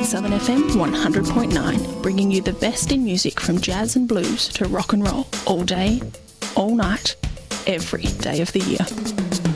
Southern FM 100.9, bringing you the best in music from jazz and blues to rock and roll, all day, all night, every day of the year.